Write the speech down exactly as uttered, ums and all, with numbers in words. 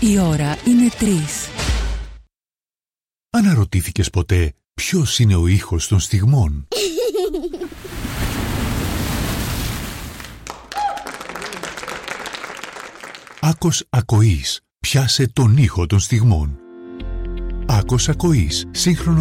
Η ώρα είναι τρεις. Αναρωτήθηκες ποτέ ποιος είναι ο ήχος των στιγμών? Άκος ακοής. Πιάσε τον ήχο των στιγμών. Άκος ακοής. Σύγχρονο